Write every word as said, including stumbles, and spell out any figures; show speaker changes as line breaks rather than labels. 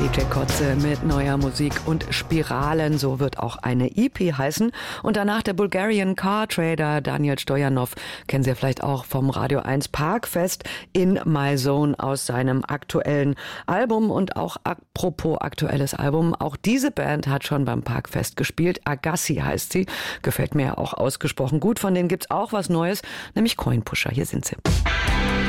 D J Kotze mit neuer Musik und Spiralen, so wird auch eine E P heißen. Und danach der Bulgarian Car Trader Daniel Stojanov, kennen Sie ja vielleicht auch vom Radio eins Parkfest, In My Zone aus seinem aktuellen Album. Und auch apropos aktuelles Album, auch diese Band hat schon beim Parkfest gespielt. Agassi heißt sie, gefällt mir auch ausgesprochen gut. Von denen gibt's auch was Neues, nämlich Coin Pusher. Hier sind sie.